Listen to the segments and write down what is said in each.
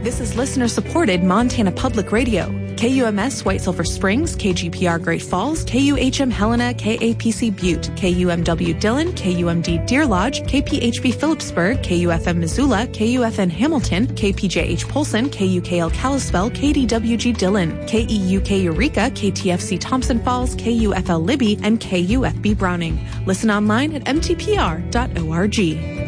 This is listener-supported Montana Public Radio. KUMS White Silver Springs, KGPR Great Falls, KUHM Helena, KAPC Butte, KUMW Dillon, KUMD Deer Lodge, KPHB Phillipsburg, KUFM Missoula, KUFN Hamilton, KPJH Polson, KUKL Kalispell, KDWG Dillon, KEUK Eureka, KTFC Thompson Falls, KUFL Libby, and KUFB Browning. Listen online at mtpr.org.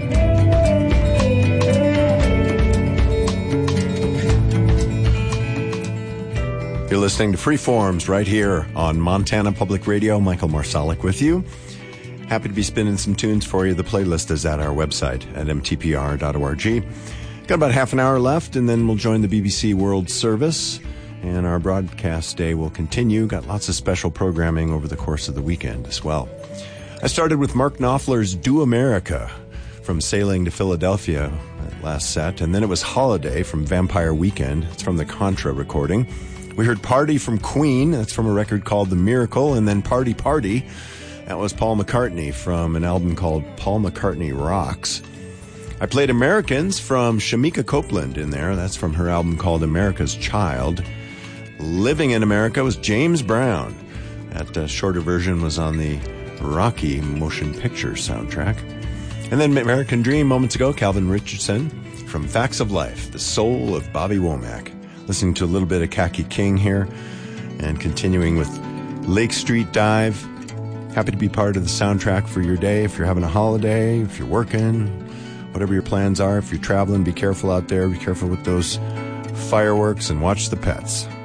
You're listening to Freeforms right here on Montana Public Radio. Michael Marsalic with you. Happy to be spinning some tunes for you. The playlist is at our website at mtpr.org. Got about half an hour left, and then we'll join the BBC World Service, and our broadcast day will continue. Got lots of special programming over the course of the weekend as well. I started with Mark Knopfler's Do America from Sailing to Philadelphia last set, and then it was Holiday from Vampire Weekend. It's from the Contra recording. We heard Party from Queen. That's from a record called The Miracle. And then Party Party. That was Paul McCartney from an album called Paul McCartney Rocks. I played Americans from Shamika Copeland in there. That's from her album called America's Child. Living in America was James Brown. That shorter version was on the Rocky motion picture soundtrack. And then American Dream moments ago, Calvin Richardson from Facts of Life, the soul of Bobby Womack. Listening to a little bit of Khaki King here and continuing with Lake Street Dive. Happy to be part of the soundtrack for your day. If you're having a holiday, if you're working, whatever your plans are, if you're traveling, be careful out there. Be careful with those fireworks and watch the pets.